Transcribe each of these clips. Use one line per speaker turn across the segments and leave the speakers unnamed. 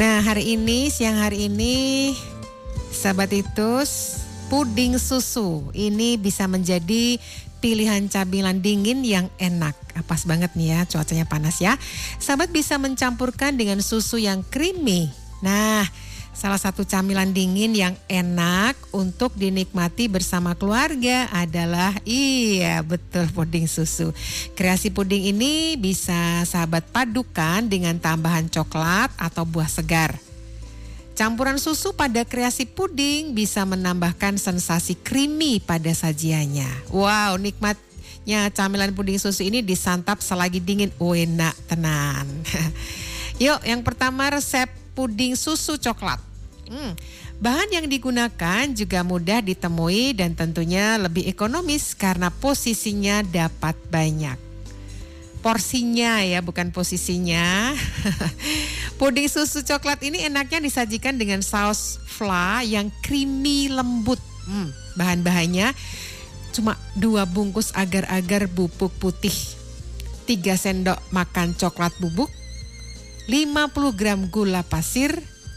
Nah, siang hari ini, sahabat Titus, puding susu ini bisa menjadi pilihan camilan dingin yang enak. Pas banget nih ya, cuacanya panas ya. Sahabat bisa mencampurkan dengan susu yang creamy. Nah, salah satu camilan dingin yang enak untuk dinikmati bersama keluarga adalah puding susu. Kreasi puding ini bisa sahabat padukan dengan tambahan coklat atau buah segar. Campuran susu pada kreasi puding bisa menambahkan sensasi creamy pada sajiannya. Wow, nikmatnya camilan puding susu ini disantap selagi dingin. Enak tenan. Yuk, yang pertama resep puding susu coklat. Bahan yang digunakan juga mudah ditemui dan tentunya lebih ekonomis karena posisinya dapat banyak. Porsinya ya, bukan posisinya. Puding susu coklat ini enaknya disajikan dengan saus fla yang creamy lembut. Bahan-bahannya cuma 2 bungkus agar-agar bubuk putih, 3 sendok makan coklat bubuk, 50 gram gula pasir,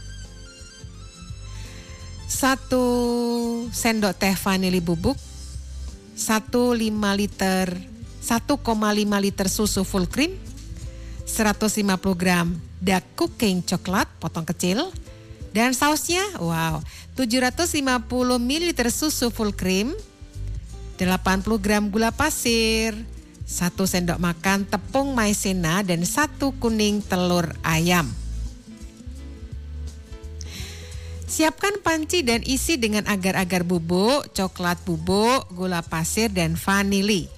1 sendok teh vanili bubuk, 1,5 liter susu full cream, 150 gram dark cooking coklat potong kecil, dan sausnya 750 ml susu full cream, 80 gram gula pasir, 1 sendok makan tepung maizena, dan 1 kuning telur ayam. Siapkan panci dan isi dengan agar-agar bubuk, coklat bubuk, gula pasir, dan vanili.